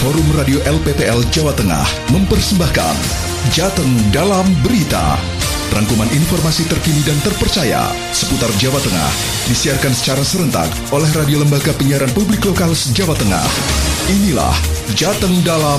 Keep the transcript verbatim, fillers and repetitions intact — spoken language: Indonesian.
Forum Radio L P T L Jawa Tengah mempersembahkan Jateng Dalam Berita. Rangkuman informasi terkini dan terpercaya seputar Jawa Tengah disiarkan secara serentak oleh Radio Lembaga Penyiaran Publik Lokal Jawa Tengah. Inilah Jateng Dalam